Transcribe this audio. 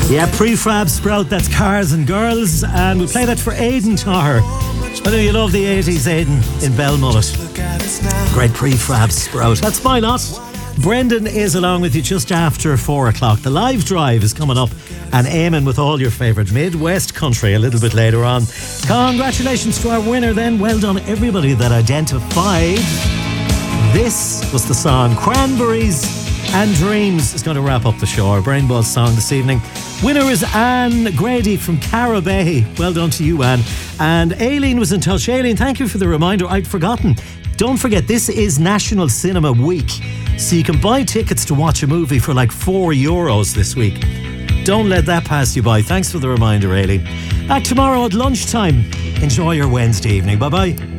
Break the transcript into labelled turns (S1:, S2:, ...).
S1: Yeah, Prefab Sprout, that's Cars and Girls, and we play that for Aidan Tahir. I know you love the 80s, Aidan, in Belmullet. Great Prefab Sprout. That's my lot. Brendan is along with you just after 4 o'clock. The live drive is coming up, and Eamon with all your favourite Midwest country a little bit later on. Congratulations to our winner then. Well done everybody that identified. This was the song Cranberries and Dreams is going to wrap up the show. Our Brainball song this evening. Winner is Anne Grady from Cara Bay. Well done to you, Anne. And Aileen was in touch. Aileen, thank you for the reminder. I'd forgotten. Don't forget, this is National Cinema Week, so you can buy tickets to watch a movie for like €4 this week. Don't let that pass you by. Thanks for the reminder, Aileen. Back tomorrow at lunchtime. Enjoy your Wednesday evening. Bye-bye.